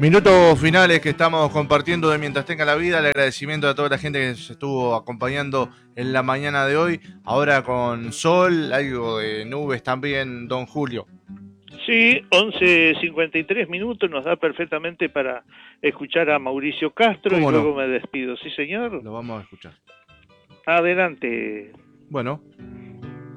Minutos finales que estamos compartiendo de Mientras Tenga la Vida, el agradecimiento a toda la gente que se estuvo acompañando en la mañana de hoy, ahora con sol, algo de nubes también, don Julio. Sí, 11:53 nos da perfectamente para escuchar a Mauricio Castro y luego me despido. ¿Sí, señor? Lo vamos a escuchar. Adelante. Bueno.